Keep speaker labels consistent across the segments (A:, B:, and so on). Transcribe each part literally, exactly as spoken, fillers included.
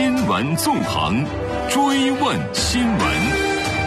A: 新闻纵横，追问新闻。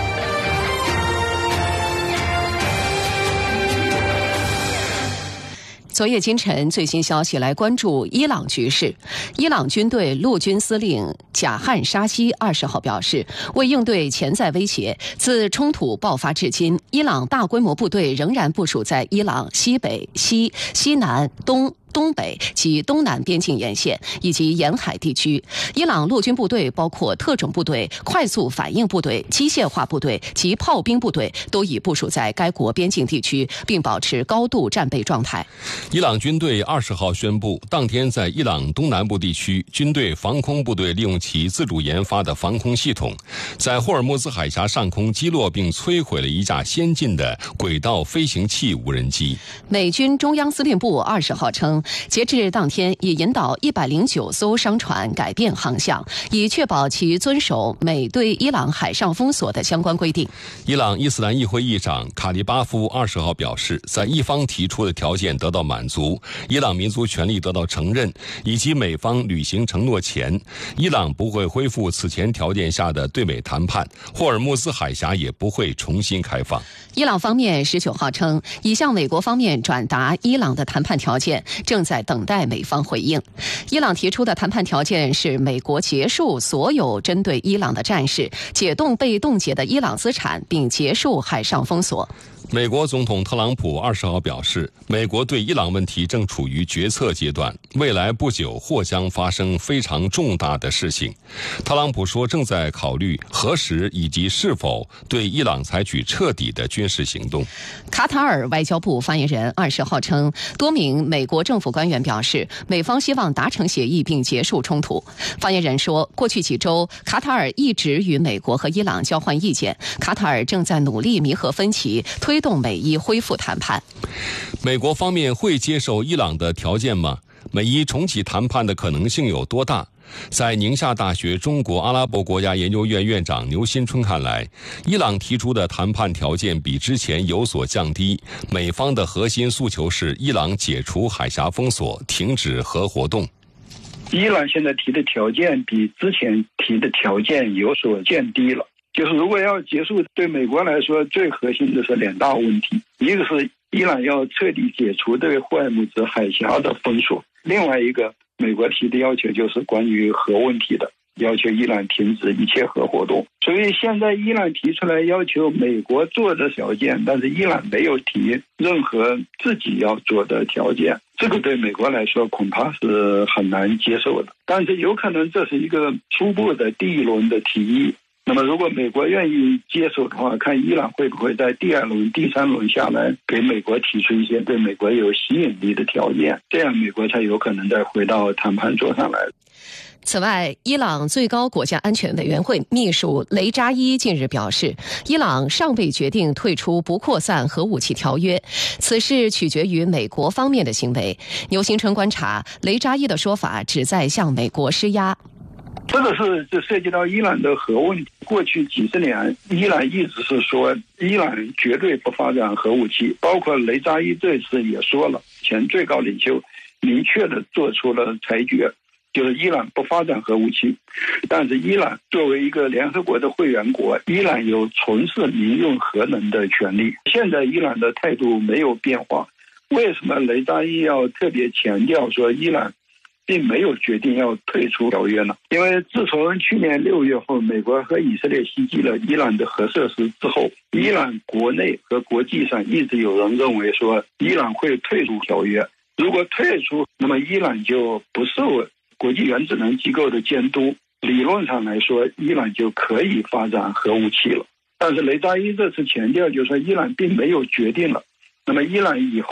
B: 昨夜今晨最新消息，来关注伊朗局势。伊朗军队陆军司令贾汉沙希二十号表示，为应对潜在威胁，自冲突爆发至今，伊朗大规模部队仍然部署在伊朗西北、西、西南、东、东北及东南边境沿线以及沿海地区。伊朗陆军部队包括特种部队、快速反应部队、机械化部队及炮兵部队都已部署在该国边境地区，并保持高度战备状态。
C: 伊朗军队二十号宣布，当天在伊朗东南部地区，军队防空部队利用其自主研发的防空系统，在霍尔木兹海峡上空击落并摧毁了一架先进的轨道飞行器无人机。
B: 美军中央司令部二十号称，截至当天已引导一百零九艘商船改变航向，以确保其遵守美对伊朗海上封锁的相关规定。
C: 伊朗伊斯兰议会议长卡利巴夫二十号表示，在伊方提出的条件得到满足，伊朗民族权利得到承认，以及美方履行承诺前，伊朗不会恢复此前条件下的对美谈判，霍尔木兹海峡也不会重新开放。
B: 伊朗方面十九号称，已向美国方面转达伊朗的谈判条件，正在等待美方回应。伊朗提出的谈判条件是美国结束所有针对伊朗的战事，解冻被冻结的伊朗资产，并结束海上封锁。
C: 美国总统特朗普二十号表示，美国对伊朗问题正处于决策阶段，未来不久或将发生非常重大的事情。特朗普说，正在考虑何时以及是否对伊朗采取彻底的军事行动。
B: 卡塔尔外交部发言人二十号称，多名美国政府官员表示，美方希望达成协议并结束冲突。发言人说，过去几周，卡塔尔一直与美国和伊朗交换意见，卡塔尔正在努力弥合分歧，推动美伊恢复谈判。
C: 美国方面会接受伊朗的条件吗？美伊重启谈判的可能性有多大？在宁夏大学中国阿拉伯国家研究院院长牛新春看来，伊朗提出的谈判条件比之前有所降低，美方的核心诉求是伊朗解除海峡封锁，停止核活动。
D: 伊朗现在提的条件比之前提的条件有所降低了，就是如果要结束，对美国来说最核心的是两大问题，一个是伊朗要彻底解除对霍尔木兹海峡的封锁，另外一个美国提的要求就是关于核问题的，要求伊朗停止一切核活动。所以现在伊朗提出来要求美国做的条件，但是伊朗没有提任何自己要做的条件，这个对美国来说恐怕是很难接受的。但是有可能这是一个初步的第一轮的提议，那么如果美国愿意接受的话，看伊朗会不会在第二轮、第三轮下来给美国提出一些对美国有吸引力的条件，这样美国才有可能再回到谈判桌上来。
B: 此外，伊朗最高国家安全委员会秘书雷扎伊近日表示，伊朗尚未决定退出不扩散核武器条约，此事取决于美国方面的行为。牛新春观察，雷扎伊的说法旨在向美国施压。
D: 这个是就涉及到伊朗的核问题。过去几十年，伊朗一直是说伊朗绝对不发展核武器，包括雷扎伊这次也说了，前最高领袖明确的做出了裁决，就是伊朗不发展核武器。但是伊朗作为一个联合国的会员国，伊朗有从事民用核能的权利。现在伊朗的态度没有变化，为什么雷扎伊要特别强调说伊朗并没有决定要退出条约呢？因为自从去年六月份美国和以色列袭击了伊朗的核设施之后，伊朗国内和国际上一直有人认为说伊朗会退出条约。如果退出，那么伊朗就不受国际原子能机构的监督，理论上来说伊朗就可以发展核武器了。但是雷扎伊这次强调就是说伊朗并没有决定了，那么伊朗以后